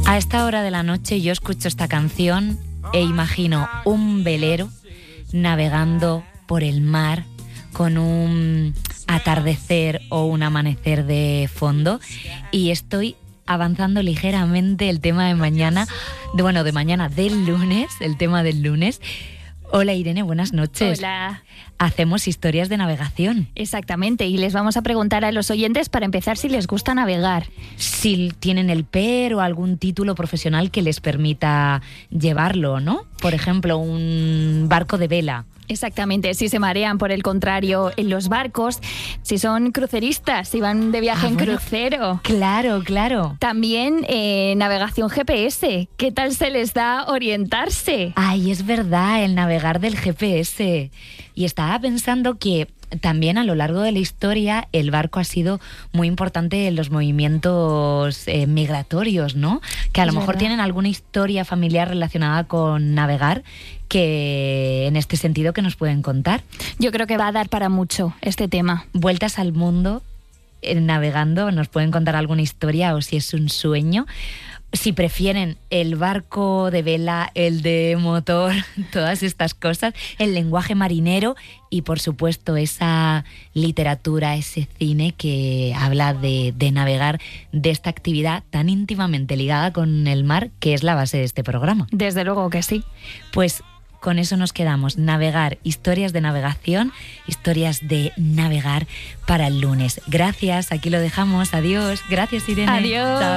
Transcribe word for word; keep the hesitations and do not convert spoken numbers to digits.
A esta hora de la noche yo escucho esta canción e imagino un velero navegando por el mar con un atardecer o un amanecer de fondo, y estoy avanzando ligeramente el tema de mañana, de, bueno, de mañana, del lunes, el tema del lunes. Hola Irene, buenas noches. Hola. Hacemos historias de navegación. Exactamente, y les vamos a preguntar a los oyentes para empezar si les gusta navegar. Si tienen el P E R o algún título profesional que les permita llevarlo, ¿no? Por ejemplo, un barco de vela. Exactamente, si se marean por el contrario en los barcos, si son cruceristas, si van de viaje Ah, en bueno, crucero. Claro, claro. También eh, navegación G P S, ¿qué tal se les da orientarse? Ay, es verdad, el navegar del G P S. Y estaba pensando que también a lo largo de la historia el barco ha sido muy importante en los movimientos eh, migratorios, ¿no? Que a lo Es mejor verdad. tienen alguna historia familiar relacionada con navegar, que en este sentido que nos pueden contar. Yo creo que va a dar para mucho este tema. Vueltas al mundo eh, navegando, nos pueden contar alguna historia o si es un sueño. Si prefieren el barco de vela, el de motor, todas estas cosas, el lenguaje marinero y por supuesto esa literatura, ese cine que habla de, de navegar, de esta actividad tan íntimamente ligada con el mar, que es la base de este programa. Desde luego que sí. Pues con eso nos quedamos, navegar, historias de navegación, historias de navegar para el lunes. Gracias, aquí lo dejamos, adiós, gracias Irene. Adiós. Chao.